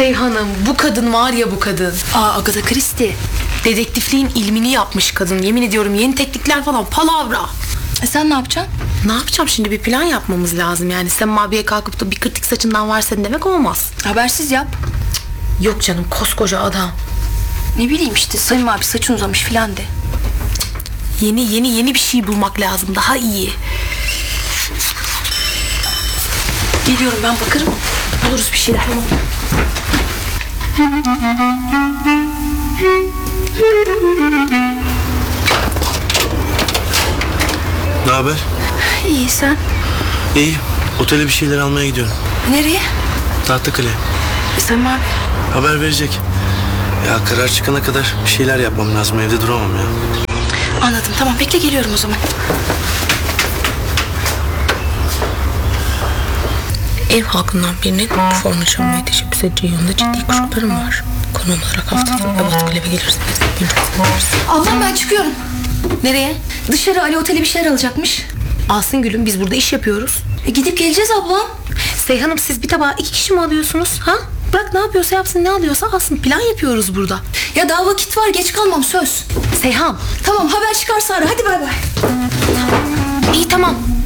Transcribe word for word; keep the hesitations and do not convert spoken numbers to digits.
Seyhan'ım, bu kadın var ya bu kadın. Aa, Agatha Christie. Dedektifliğin ilmini yapmış kadın. Yemin ediyorum yeni teknikler falan palavra. E sen ne yapacaksın? Ne yapacağım şimdi, bir plan yapmamız lazım. Yani Semma abiye kalkıp da bir kırtık saçından var senin demek olmaz. Habersiz yap. Yok canım, koskoca adam. Ne bileyim işte, Sayın abi saçın uzamış filan de. Yeni yeni yeni bir şey bulmak lazım, daha iyi. Geliyorum, ben bakarım. Buluruz bir şeyler. Tamam. Ne haber? İyi, sen? İyi. Otele bir şeyler almaya gidiyorum. Nereye? Tahtakale. E, Sayın abi. Haber verecek. Ya karar çıkana kadar bir şeyler yapmam lazım. Evde duramam ya. Anladım, tamam, bekle, geliyorum o zaman. Ev halkından birinin forma çalmaya teşebbüs edeceği yönünde ciddi kuşkularım var. Konum olarak hafta sonu Babatık eve gelirsiniz. Ablam, ben çıkıyorum. Nereye? Dışarı, Ali otele bir şeyler alacakmış. Alsın gülüm, biz burada iş yapıyoruz. E, gidip geleceğiz ablam. Seyhan'ım, siz bir tabağa iki kişi mi alıyorsunuz? Ha? Bırak ne yapıyorsa yapsın, ne alıyorsa alsın. Plan yapıyoruz burada. Ya daha vakit var, geç kalmam, söz. Seyhan. Tamam, haber çıkarsa ara, hadi bay bay. İyi tamam.